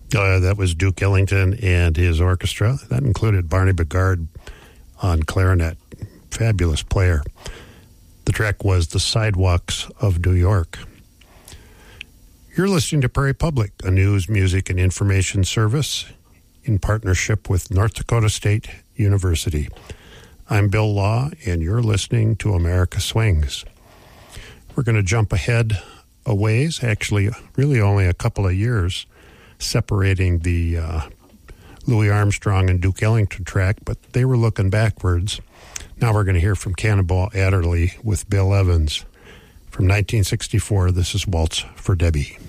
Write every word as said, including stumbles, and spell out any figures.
Uh, that was Duke Ellington and his orchestra. That included Barney Bigard on clarinet. Fabulous player. The track was The Sidewalks of New York. You're listening to Prairie Public, a news, music, and information service in partnership with North Dakota State University. I'm Bill Law, and you're listening to America Swings. We're going to jump ahead a ways, actually really only a couple of years, separating the uh, Louis Armstrong and Duke Ellington track, but they were looking backwards. Now we're going to hear from Cannonball Adderley with Bill Evans. From nineteen sixty-four, this is Waltz for Debbie.